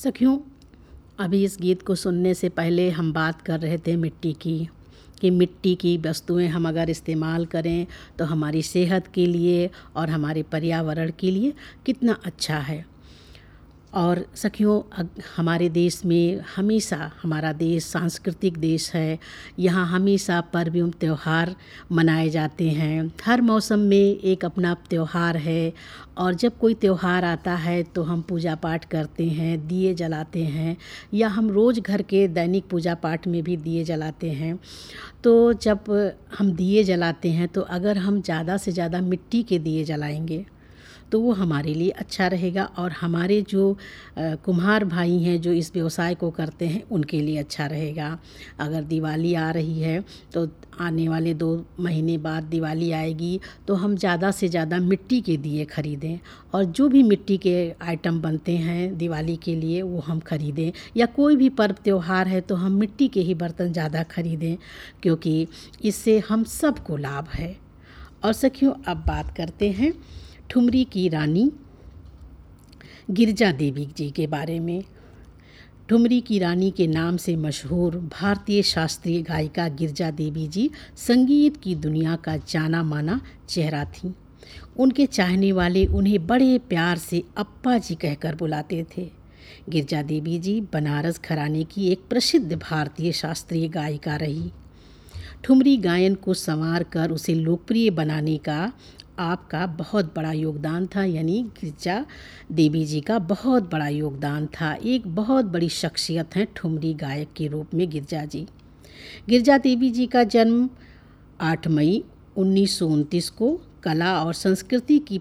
सखियों, अभी इस गीत को सुनने से पहले हम बात कर रहे थे मिट्टी की, कि मिट्टी की वस्तुएं हम अगर इस्तेमाल करें तो हमारी सेहत के लिए और हमारे पर्यावरण के लिए कितना अच्छा है। और सखियों, हमारे देश में हमेशा, हमारा देश सांस्कृतिक देश है, यहाँ हमेशा पर्व एवं त्यौहार मनाए जाते हैं। हर मौसम में एक अपना त्यौहार है और जब कोई त्यौहार आता है तो हम पूजा पाठ करते हैं, दिए जलाते हैं, या हम रोज़ घर के दैनिक पूजा पाठ में भी दिए जलाते हैं। तो जब हम दिए जलाते हैं तो अगर हम ज़्यादा से ज़्यादा मिट्टी के दिए जलाएंगे तो वो हमारे लिए अच्छा रहेगा, और हमारे जो कुम्हार भाई हैं जो इस व्यवसाय को करते हैं उनके लिए अच्छा रहेगा। अगर दिवाली आ रही है तो आने वाले 2 महीने बाद दिवाली आएगी, तो हम ज़्यादा से ज़्यादा मिट्टी के दिए खरीदें, और जो भी मिट्टी के आइटम बनते हैं दिवाली के लिए वो हम खरीदें, या कोई भी पर्व त्यौहार है तो हम मिट्टी के ही बर्तन ज़्यादा खरीदें, क्योंकि इससे हम सबको लाभ है। और सखियों, अब बात करते हैं ठुमरी की रानी गिरजा देवी जी के बारे में। ठुमरी की रानी के नाम से मशहूर भारतीय शास्त्रीय गायिका गिरजा देवी जी संगीत की दुनिया का जाना माना चेहरा थीं। उनके चाहने वाले उन्हें बड़े प्यार से अप्पा जी कहकर बुलाते थे। गिरजा देवी जी बनारस घराने की एक प्रसिद्ध भारतीय शास्त्रीय गायिका रही। ठुमरी गायन को संवार कर उसे लोकप्रिय बनाने का आपका बहुत बड़ा योगदान था, यानी गिरजा देवी जी का बहुत बड़ा योगदान था। एक बहुत बड़ी शख्सियत हैं ठुमरी गायक के रूप में गिरजा जी। गिरजा देवी जी का जन्म 8 मई 1929 को कला और संस्कृति की